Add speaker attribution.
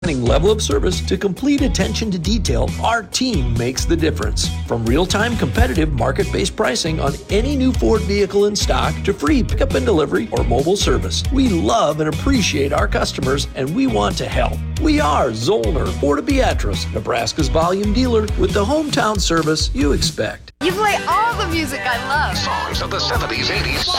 Speaker 1: Level of service to complete attention to detail, our team makes the difference. From real-time competitive market-based pricing on any new Ford vehicle in stock to free pickup and delivery or mobile service, we love and appreciate our customers, and we want to help. We are Zollner Ford of Beatrice, Nebraska's volume dealer with the hometown service you expect.
Speaker 2: You play all the music I love.
Speaker 3: Songs of the 70s, 80s.